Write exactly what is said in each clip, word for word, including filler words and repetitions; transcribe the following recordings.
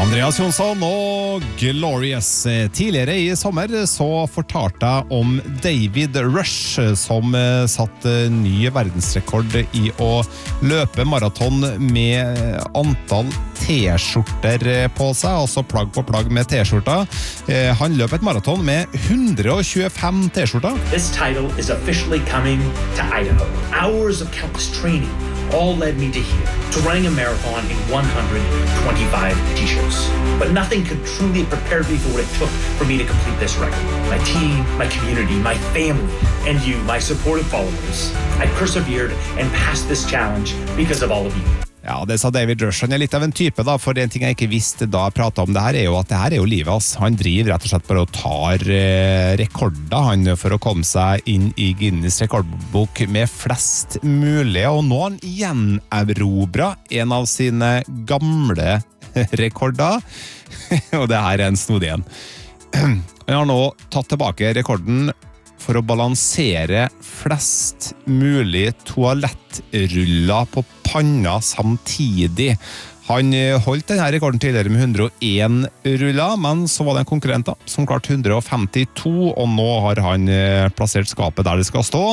Andreas Jonsson og Glorious. Tidligere i sommer så fortalte jeg om David Rush, som satte ny verdensrekord i å løpe maraton med antall t-skjorter på seg, altså plagg på plagg med t-skjorter. Han løp et maraton med hundre og tjuefem t-skjorter. This title is officially coming to Idaho. Hours of countless training all led me to here, to running a marathon in one hundred twenty-five t-shirts. But nothing could truly prepare me for what it took for me to complete this record. My team, my community, my family, and you, my supportive followers. I persevered and passed this challenge because of all of you. Ja, det sa David Rush. Han er litt av en type da, for en ting jeg ikke visste da jeg pratet om det her, er jo at det her er jo livet hans. Han driver rett og slett bare og tar eh, rekorder han for å komme seg inn i Guinness rekordbok med flest mulig, og nå har han gjenerobret en av sine gamle rekorder, og det her er en snodig en. Han har nå tatt tilbake rekorden for å balansere flest mulig toalettruller på panna samtidig. Han holdt denne rekorden tidligere med hundre og en ruller, men så var det en konkurrent da, som klarte hundre og femtito, og nå har han plassert skapet der det skal stå.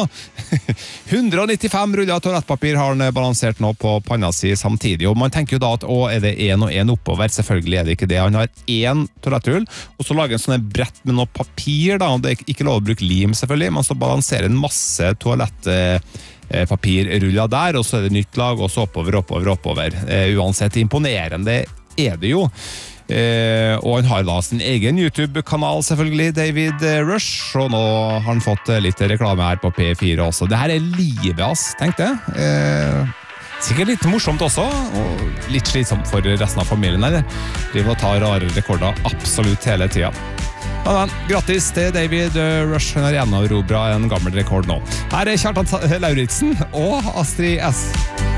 hundre og nittifem ruller toalettpapir har han balansert nå på panna si samtidig, og man tenker jo da at å, er det en og en oppover? Selvfølgelig er det ikke det. Han har en toalettrull, og så lager en sånn brett med noe papir da, og det er ikke lov å bruke lim selvfølgelig, men så balanserer en masse toalett papirruller der, og så er det nytt lag, og så oppover, oppover, oppover. Eh, uansett imponerende er det jo. Eh, og han har da sin egen YouTube-kanal selvfølgelig, David Rush, og nå har han fått litt reklame her på P fire også. Det her er livet, ass, tenkte jeg. Eh, sikkert litt morsomt også, og litt slitsomt for resten av familien her. De må ta rare rekorder absolutt hele tiden. Ja, men, grattis til David Rush, han har gjenerobret en gammel rekord nå. Her er Kjartan Lauritsen og Astrid S.